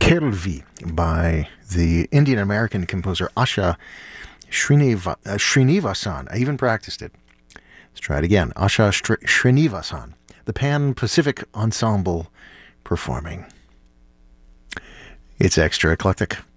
Kervi by the Indian-American composer Asha Srinivasan. I even practiced it. Let's try it again. Asha Srinivasan, the Pan-Pacific Ensemble performing. It's extra eclectic.